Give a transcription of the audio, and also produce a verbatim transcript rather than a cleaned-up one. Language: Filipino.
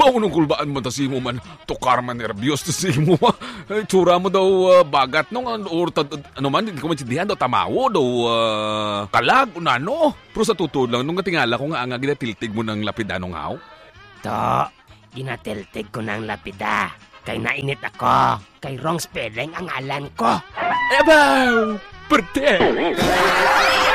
Maunong kulbaan mo ta si mo man, tukar man nervyos ta si mo. Eh, tsura mo daw ah, bagat nung ano, or ta- ano man, hindi ko maintindihan daw tamawo daw ah, kalag, unano. Pero sa tutod lang, nung tingala ko nga nga ginatiltig mo ng lapidanong haw. To, ginatiltig ko ng lapida. Kay nainit ako. Kay wrong spelling ang alan ko. Eba! Perte!